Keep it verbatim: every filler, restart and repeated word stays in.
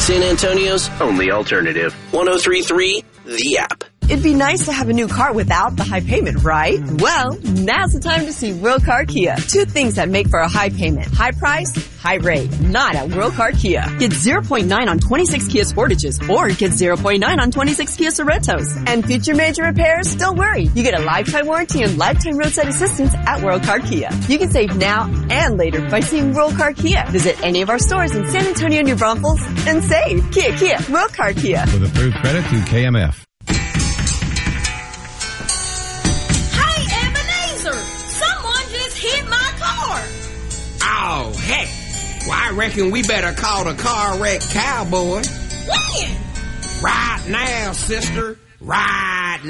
San Antonio's only alternative. one oh three point three The App. It'd be nice to have a new car without the high payment, right? Well, now's the time to see World Car Kia. Two things that make for a high payment. High price, high rate. Not at World Car Kia. Get zero point nine on twenty-six Kia Sportages or get zero point nine on twenty-six Kia Sorrentos. And future major repairs? Don't worry. You get a lifetime warranty and lifetime roadside assistance at World Car Kia. You can save now and later by seeing World Car Kia. Visit any of our stores in San Antonio, New Braunfels and save. Kia, Kia, World Car Kia. With approved credit through K M F. Oh, heck. Well, I reckon we better call the car wreck cowboy. When? Right now, sister. Right